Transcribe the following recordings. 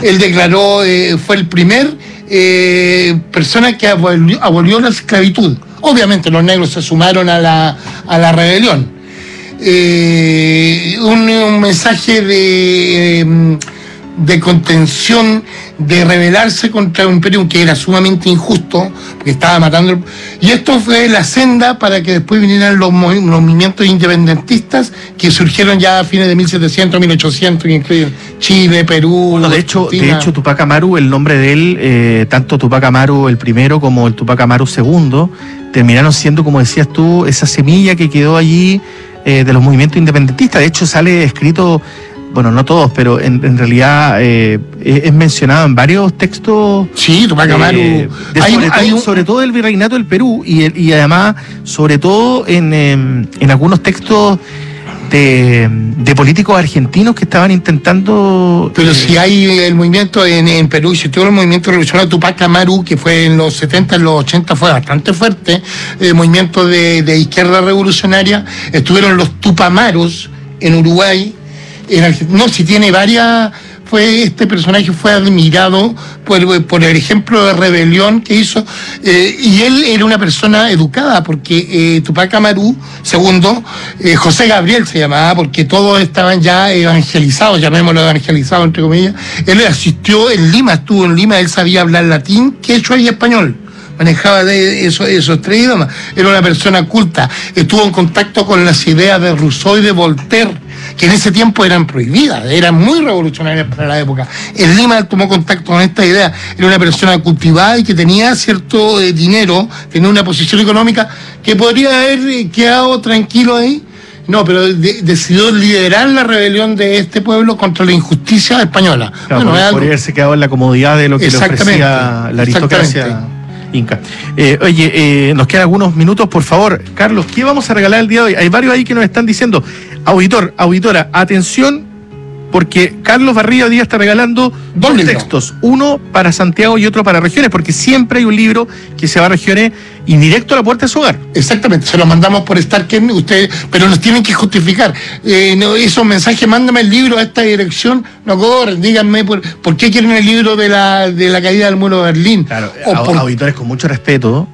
Él declaró, fue el primer persona que abolió la esclavitud. Obviamente los negros se sumaron a la rebelión. Un mensaje de contención, de rebelarse contra un imperio que era sumamente injusto, porque estaba matando. Y esto fue la senda para que después vinieran los movimientos independentistas que surgieron ya a fines de 1700, 1800, que incluyen Chile, Perú. Bueno, de hecho, Tupac Amaru, el nombre de él, tanto Tupac Amaru el primero como el Tupac Amaru segundo, terminaron siendo, como decías tú, esa semilla que quedó allí de los movimientos independentistas. De hecho, sale escrito, bueno, no todos, pero en realidad es mencionado en varios textos. Sí, Tupac Amaru. Sobre todo del virreinato del Perú y además, sobre todo en algunos textos de políticos argentinos que estaban intentando... Pero si hay el movimiento en Perú, y si tuvo el movimiento revolucionario Tupac Amaru, que fue en los 70, en los 80, fue bastante fuerte, el movimiento de izquierda revolucionaria, estuvieron los Tupamaros en Uruguay, no, si tiene varias. Este personaje fue admirado por el ejemplo de rebelión que hizo, y él era una persona educada, porque Tupac Amaru segundo, José Gabriel se llamaba, porque todos estaban ya evangelizados, llamémoslo evangelizados entre comillas. Él asistió en Lima, estuvo en Lima, él sabía hablar latín, quechua y español. Manejaba esos tres idiomas. Era una persona culta. Estuvo en contacto con las ideas de Rousseau y de Voltaire, que en ese tiempo eran prohibidas, eran muy revolucionarias para la época. En Lima tomó contacto con esta idea. Era una persona cultivada y que tenía cierto dinero, tenía una posición económica que podría haber quedado tranquilo ahí. No, pero decidió liderar la rebelión de este pueblo contra la injusticia española. Claro, bueno, podría haberse quedado en la comodidad de lo que le ofrecía la aristocracia inca. Nos quedan algunos minutos, por favor. Carlos, ¿qué vamos a regalar el día de hoy? Hay varios ahí que nos están diciendo, auditora, atención, porque Carlos Barría hoy día está regalando dos textos, uno para Santiago y otro para regiones, porque siempre hay un libro que se va a regiones y directo a la puerta de su hogar. Exactamente, se los mandamos por Starken, ustedes, pero nos tienen que justificar. Esos mensajes, mándame el libro a esta dirección, no corren, díganme por qué quieren el libro de la caída del muro de Berlín. Claro, auditores, con mucho respeto,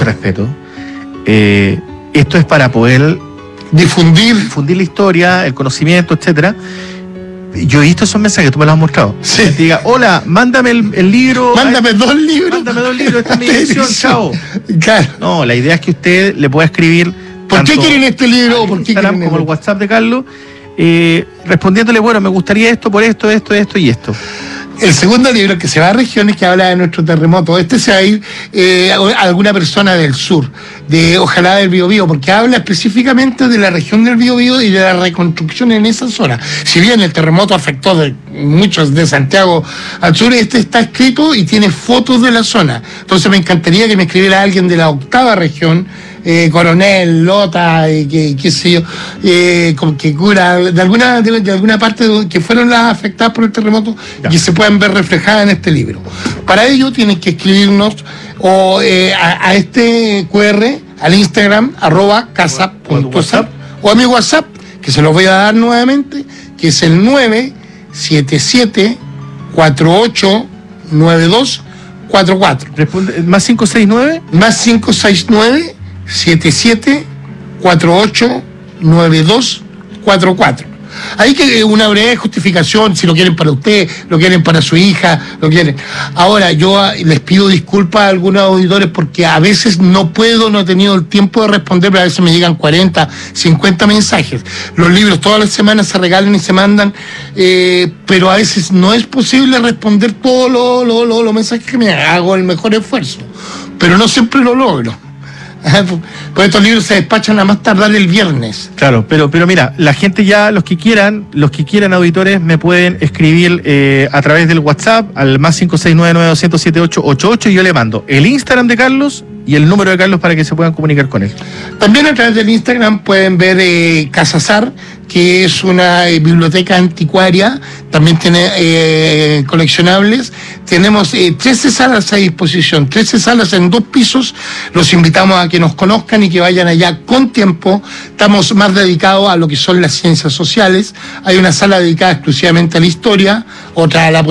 esto es para poder difundir la historia, el conocimiento, etcétera. Yo he visto esos mensajes, tú me los has mostrado. Sí. Que te diga, hola, mándame el libro. Mándame dos libros, esta es mi edición, chao. Claro. No, la idea es que usted le pueda escribir. ¿Por qué quieren este libro? ¿Por qué quieren como el WhatsApp de Carlos? Respondiéndole, bueno, me gustaría esto, por esto y esto. El segundo libro, que se va a regiones, que habla de nuestro terremoto, se va a ir a alguna persona del sur, ojalá del Biobío, porque habla específicamente de la región del Biobío y de la reconstrucción en esa zona. Si bien el terremoto afectó muchos de Santiago al sur, está escrito y tiene fotos de la zona. Entonces me encantaría que me escribiera alguien de la 8ª región, Coronel, Lota, qué sé yo, que cura de alguna parte que fueron las afectadas por el terremoto, y que se puedan ver reflejadas en este libro. Para ello tienen que escribirnos a este QR, al Instagram, @casa.whatsapp, o a mi WhatsApp, que se los voy a dar nuevamente, que es el 977-489244. Responde, ¿más 569? Más 569-7748-9244. Ahí que una breve justificación, si lo quieren para usted, lo quieren para su hija, lo quieren. Ahora, yo les pido disculpas a algunos auditores porque a veces no he tenido el tiempo de responder, pero a veces me llegan 40, 50 mensajes. Los libros todas las semanas se regalan y se mandan, pero a veces no es posible responder todos los mensajes que me hago el mejor esfuerzo, pero no siempre lo logro. Pues estos libros se despachan a más tardar el viernes. Claro, pero mira, la gente ya, los que quieran auditores, me pueden escribir a través del WhatsApp al más 569-9200-7888 y yo le mando el Instagram de Carlos y el número de Carlos para que se puedan comunicar con él. También a través del Instagram pueden ver Casazar, que es una biblioteca anticuaria, también tiene coleccionables. Tenemos 13 salas a disposición, 13 salas en 2 pisos. Los invitamos a que nos conozcan y que vayan allá con tiempo. Estamos más dedicados a lo que son las ciencias sociales. Hay una sala dedicada exclusivamente a la historia, otra a la